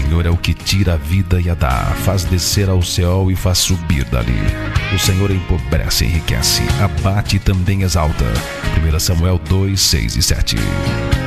Senhor é o que tira a vida e a dá, faz descer ao céu e faz subir dali. O Senhor empobrece e enriquece, abate e também exalta. 1 Samuel 2, 6 e 7.